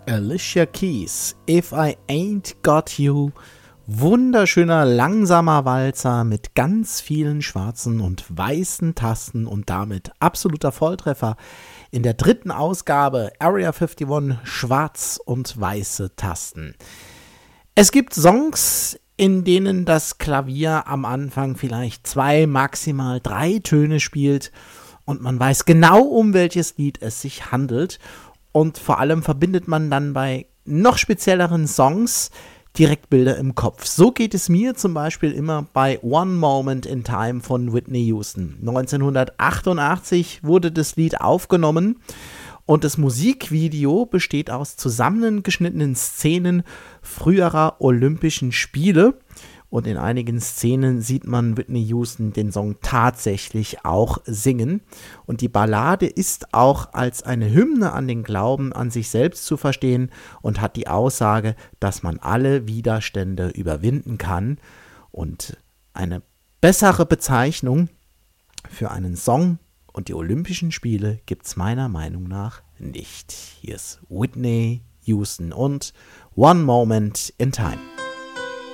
Alicia Keys, If I Ain't Got You. Wunderschöner, langsamer Walzer mit ganz vielen schwarzen und weißen Tasten und damit absoluter Volltreffer in der dritten Ausgabe Area 51 schwarz und weiße Tasten. Es gibt Songs, in denen das Klavier am Anfang vielleicht 2, maximal 3 Töne spielt und man weiß genau, um welches Lied es sich handelt. Und vor allem verbindet man dann bei noch spezielleren Songs direkt Bilder im Kopf. So geht es mir zum Beispiel immer bei One Moment in Time von Whitney Houston. 1988 wurde das Lied aufgenommen und das Musikvideo besteht aus zusammengeschnittenen Szenen früherer Olympischen Spiele. Und in einigen Szenen sieht man Whitney Houston den Song tatsächlich auch singen. Und die Ballade ist auch als eine Hymne an den Glauben an sich selbst zu verstehen und hat die Aussage, dass man alle Widerstände überwinden kann. Und eine bessere Bezeichnung für einen Song und die Olympischen Spiele gibt es meiner Meinung nach nicht. Hier ist Whitney Houston und One Moment in Time.